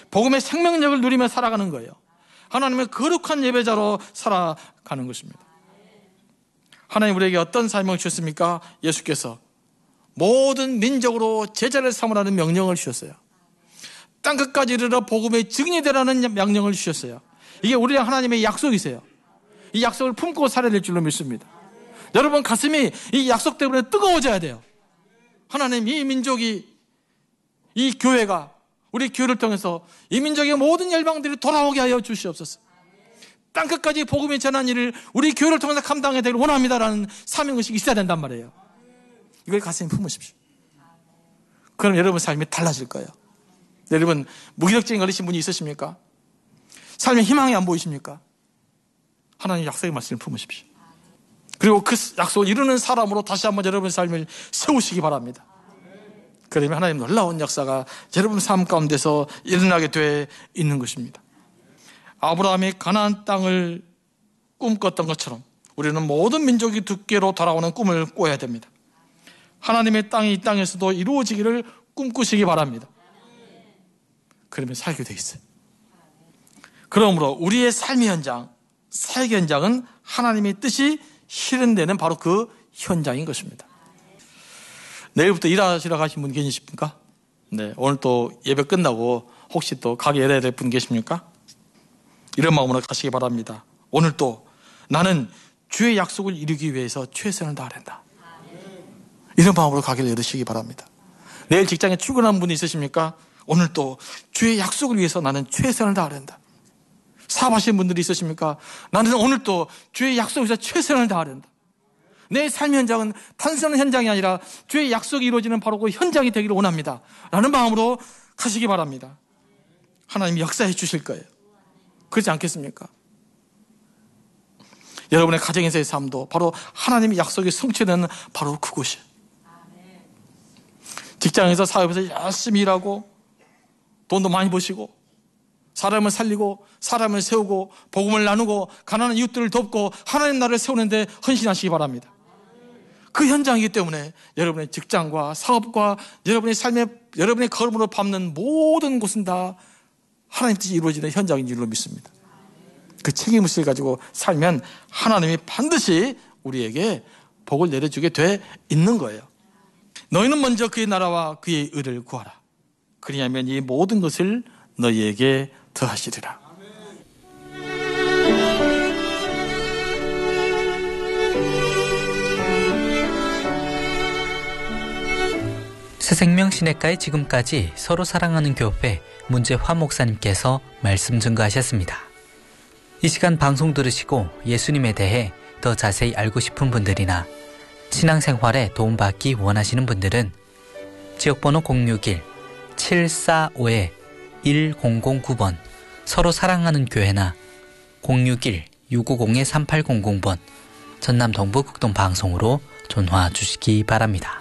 복음의 생명력을 누리며 살아가는 거예요. 하나님의 거룩한 예배자로 살아가는 것입니다. 하나님 우리에게 어떤 사명을 주셨습니까? 예수께서 모든 민족으로 제자를 삼으라는 명령을 주셨어요. 땅끝까지 이르러 복음의 증인이 되라는 명령을 주셨어요. 이게 우리랑 하나님의 약속이세요. 이 약속을 품고 살아야 될 줄로 믿습니다. 여러분 가슴이 이 약속 때문에 뜨거워져야 돼요. 하나님 이 민족이, 이 교회가, 우리 교회를 통해서 이 민족의 모든 열방들이 돌아오게 하여 주시옵소서. 땅끝까지 복음이 전한 일을 우리 교회를 통해서 감당해야 되길 원합니다라는 사명의식이 있어야 된단 말이에요. 이걸 가슴에 품으십시오. 그럼 여러분 삶이 달라질 거예요. 여러분 무기력증에 걸리신 분이 있으십니까? 삶에 희망이 안 보이십니까? 하나님 약속의 말씀을 품으십시오. 그리고 그 약속을 이루는 사람으로 다시 한번 여러분의 삶을 세우시기 바랍니다. 그러면 하나님 놀라운 역사가 여러분 삶 가운데서 일어나게 돼 있는 것입니다. 아브라함이 가나안 땅을 꿈꿨던 것처럼 우리는 모든 민족이 두께로 돌아오는 꿈을 꿔야 됩니다. 하나님의 땅이 이 땅에서도 이루어지기를 꿈꾸시기 바랍니다. 그러면 살게 돼 있어요. 그러므로 우리의 삶의 현장, 사역의 현장은 하나님의 뜻이 실현되는 바로 그 현장인 것입니다. 내일부터 일하시러 가신 분 계십니까? 네, 오늘 또 예배 끝나고 혹시 또 가게 일해야 될 분 계십니까? 이런 마음으로 가시기 바랍니다. 오늘 또 나는 주의 약속을 이루기 위해서 최선을 다하란다. 이런 마음으로 가게를 열으시기 바랍니다. 내일 직장에 출근한 분이 있으십니까? 오늘 또 주의 약속을 위해서 나는 최선을 다하란다. 사업하시는 분들이 있으십니까? 나는 오늘 또 주의 약속을 위해서 최선을 다하란다. 내 삶의 현장은 단순한 현장이 아니라 주의 약속이 이루어지는 바로 그 현장이 되기를 원합니다. 라는 마음으로 가시기 바랍니다. 하나님이 역사해 주실 거예요. 그렇지 않겠습니까? 여러분의 가정에서의 삶도 바로 하나님의 약속이 성취되는 바로 그곳이에요. 직장에서 사업에서 열심히 일하고 돈도 많이 버시고 사람을 살리고 사람을 세우고 복음을 나누고 가난한 이웃들을 돕고 하나님 나라를 세우는데 헌신하시기 바랍니다. 그 현장이기 때문에 여러분의 직장과 사업과 여러분의 삶에 여러분의 걸음으로 밟는 모든 곳은 다 하나님 뜻이 이루어지는 현장인 줄로 믿습니다. 그 책임의식을 가지고 살면 하나님이 반드시 우리에게 복을 내려주게 돼 있는 거예요. 너희는 먼저 그의 나라와 그의 의를 구하라. 그리하면 이 모든 것을 너희에게 더하시리라. 새생명신학과의 지금까지 서로 사랑하는 교회 문재화 목사님께서 말씀 증거하셨습니다. 이 시간 방송 들으시고 예수님에 대해 더 자세히 알고 싶은 분들이나 신앙생활에 도움받기 원하시는 분들은 지역번호 061-745-1009번 서로 사랑하는 교회나 061-650-3800번 전남 동부 극동 방송으로 전화 주시기 바랍니다.